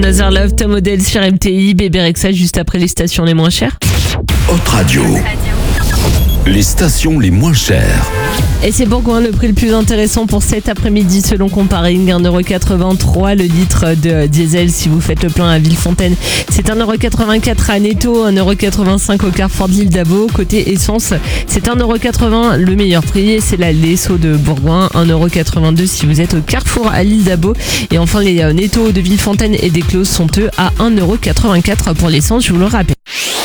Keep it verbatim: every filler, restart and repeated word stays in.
Another Love, Tom Odell sur M T I, Bébé Rexha juste après les stations les moins chères. Hot Radio. Les stations les moins chères. Et c'est Bourgoin le prix le plus intéressant pour cet après-midi selon Comparing, un euro quatre-vingt-trois le litre de diesel si vous faites le plein à Villefontaine. C'est un euro quatre-vingt-quatre à Netto, un euro quatre-vingt-cinq au Carrefour de l'Île d'Abo. Côté essence, c'est un euro quatre-vingts le meilleur prix et c'est la Lesso de Bourgoin, un euro quatre-vingt-deux si vous êtes au Carrefour à l'Île d'Abo. Et enfin les Netto de Villefontaine et des Closes sont eux à un euro quatre-vingt-quatre pour l'essence, je vous le rappelle.